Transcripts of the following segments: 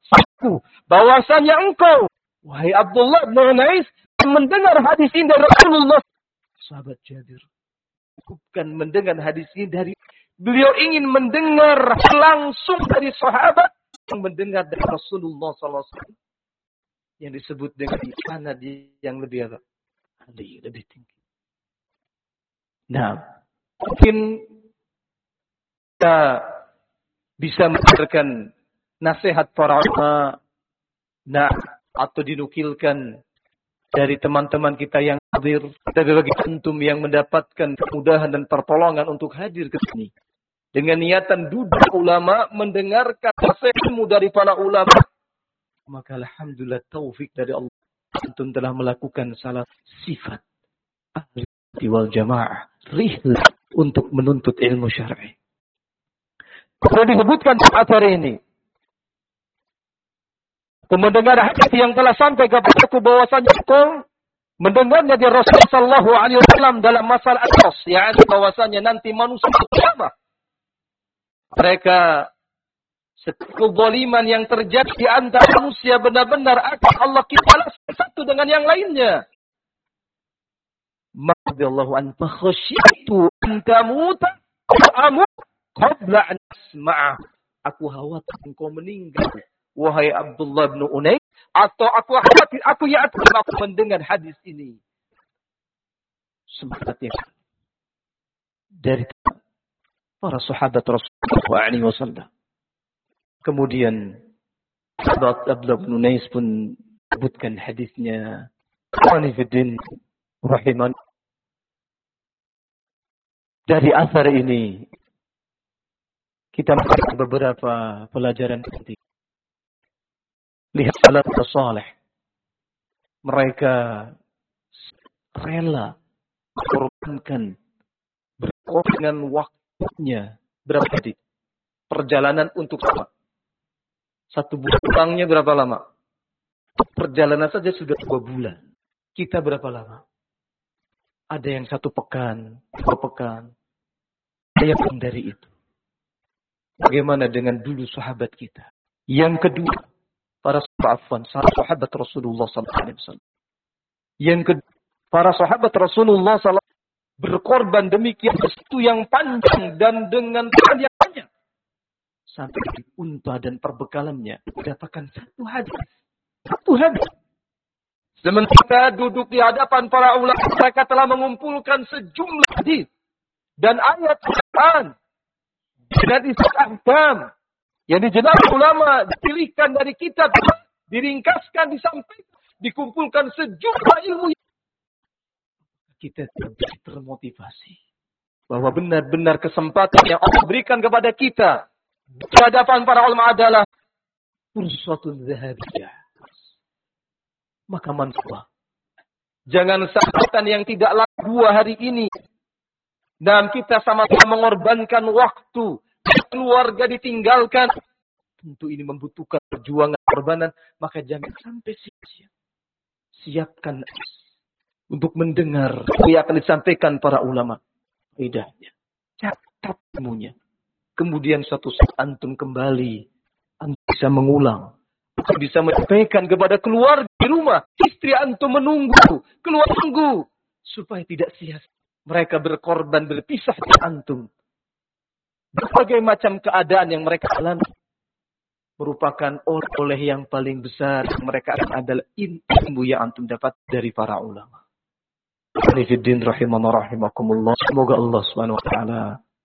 Satu, bahwasanya engkau, wahai Abdullah bin Unais, mendengar hadis ini dari Rasulullah. Sahabat Jabir, bukan mendengar hadis ini dari beliau, ingin mendengar langsung dari sahabat yang mendengar dari Rasulullah SAW, yang disebut dengan sanad yang lebih tinggi. Nah, mungkin kita bisa mendengarkan nasihat para ulama, atau dinukilkan dari teman-teman kita yang hadir, tapi bagi antum yang mendapatkan kemudahan dan pertolongan untuk hadir ke sini dengan niatan duduk ulama, mendengarkan nasihatmu dari para ulama, maka alhamdulillah taufik dari Allah, antum telah melakukan salah sifat ahli wal jamaah, rihlah untuk menuntut ilmu syar'i. Sudah disebutkan saat hari ini, aku mendengar hadis yang telah sampai kepadaku bahwasanya aku mendengarnya dari Rasulullah sallallahu alaihi wasallam dalam masalah al-qas, yakni bahwasanya nanti manusia bersama mereka kezaliman yang terjadi di antara manusia benar-benar akan Allah balas satu dengan yang lainnya. Maqdallahu an fakhasyatu an tamuta amut qabla an asma'a. Aku khawatir engkau meninggal, wahai Abdullah bin Unais, atau aku mendengar hadis ini. Semangatnya dari para sahabat Rasulullah SAW. Kemudian Abdullah bin Unais pun sebutkan hadisnya. Qanifuddin rahiman. Dari asar ini kita mengambil beberapa pelajaran penting. Lihat salafus saleh. Mereka rela mengorbankan berkorban waktunya berapa detik. Perjalanan untuk apa? Satu bulan pulangnya berapa lama? Perjalanan saja sudah 2 bulan. Kita berapa lama? Ada yang 1 pekan, 2 pekan. Ada yang dari itu. Bagaimana dengan dulu sahabat kita? Yang kedua, para sahabat Rasulullah SAW. Yang kedua, para sahabat Rasulullah SAW berkorban demikian waktu yang panjang dan dengan tangan yang banyak. Sampai di unta dan perbekalannya mendapatkan 1 hadis. 1 hadis. Sementara duduk di hadapan para ulama, mereka telah mengumpulkan sejumlah hadis dan ayat Quran dan ahkam yang dijelaskan ulama, dipilihkan dari kitab, diringkaskan, disampaikan, dikumpulkan sejumlah ilmu. Kita termotivasi bahwa benar-benar kesempatan yang Allah berikan kepada kita di hadapan para ulama adalah fursatun zahabiyah. Maka manfaat. Jangan kesempatan yang tidak laku 2 hari ini. Dan kita sama-sama mengorbankan waktu. Keluarga ditinggalkan. Tentu ini membutuhkan perjuangan korbanan. Maka jangan sampai sia-sia. Siapkan untuk mendengar apa yang akan disampaikan para ulama. Faedahnya. Catat ilmunya. Kemudian suatu saat antum kembali, antum bisa mengulang, antum bisa menyampaikan kepada keluarga di rumah, istri antum menunggu, keluarga menunggu, supaya tidak sia-sia mereka berkorban berpisah dengan antum. Berbagai macam keadaan yang mereka alami merupakan oleh yang paling besar yang mereka adalah ilmu yang antum dapat dari para ulama. Qanifuddin rahimakumullah. Semoga Allah Subhanahu wa taala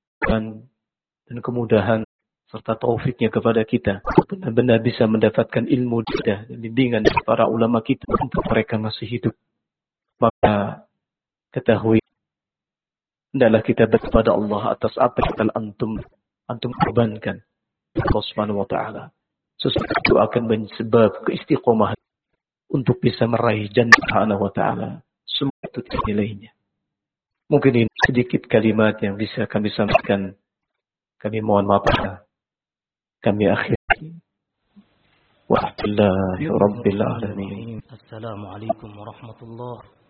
dan kemudahan serta taufiknya kepada kita benar-benar bisa mendapatkan ilmu dan bimbingan dari para ulama kita untuk mereka masih hidup. Maka ketahui hendaklah kita berkepada Allah atas apa yang telah antum korbankan. Allah Subhanahu wa taala sesuatu itu akan menjadi sebab keistiqomahan untuk bisa meraih jannah Subhanahu wa taala. Semua itu nilainya. Mungkin ini sedikit kalimat yang bisa kami sampaikan. Kami mohon maaf. Kami akhiri. Walhamdulillahi rabbil alamin. Assalamualaikum warahmatullahi